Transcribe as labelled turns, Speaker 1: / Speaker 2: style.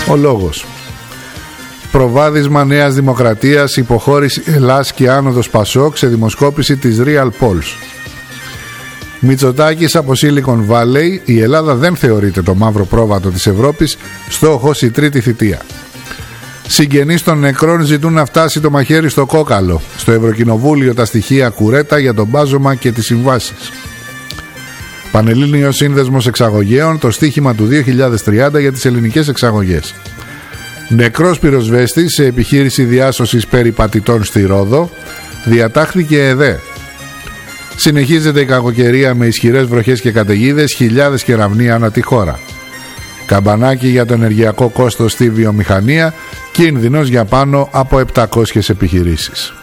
Speaker 1: Ο λόγος. Προβάδισμα Νέας Δημοκρατίας, υποχώρηση Ελλάς και άνοδος Πασόκ σε δημοσκόπηση της Real Polls. Μητσοτάκης από Silicon Valley. Η Ελλάδα δεν θεωρείται το μαύρο πρόβατο της Ευρώπης. Στόχος η τρίτη θητεία. Συγγενείς των νεκρών ζητούν να φτάσει το μαχαίρι στο κόκαλο. Στο Ευρωκοινοβούλιο τα στοιχεία κουρέτα για τον μπάζωμα και τις συμβάσεις. Πανελλήνιος Σύνδεσμος Εξαγωγέων, το στίχημα του 2030 για τις ελληνικές εξαγωγές. Νεκρός πυροσβέστης σε επιχείρηση διάσωσης περιπατητών στη Ρόδο. Διατάχθηκε ΕΔΕ. Συνεχίζεται η κακοκαιρία με ισχυρές βροχές και καταιγίδες, χιλιάδες κεραυνοί ανά τη χώρα. Καμπανάκι για το ενεργειακό κόστος στη βιομηχανία, κίνδυνος για πάνω από 700 επιχειρήσεις.